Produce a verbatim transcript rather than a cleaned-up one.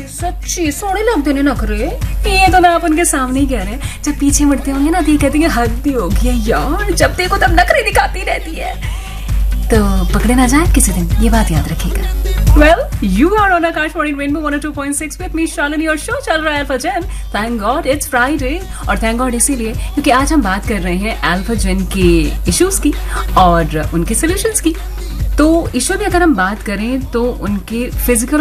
सच्ची सोने लगते ने नखरे। ये तो ना आप उनके सामने ही कह रहे हैं, जब पीछे मुड़ते होंगे ना तो ये कहती है हद हो गया यार, जब देखो तब नखरे दिखाती रहती है। तो पकड़े ना जाए किसी दिन, ये बात याद रखिएगा। Well, you are on Akashvani Rainbow one oh two point six with me Shalini और शो चल रहा है alpha gen. Thank God it's Friday और thank God इसीलिए क्योंकि आज हम बात कर रहे हैं अल्फा जेन के इश्यूज की और उनके सॉल्यूशंस की। तो इशू में अगर हम बात करें तो उनके फिजिकल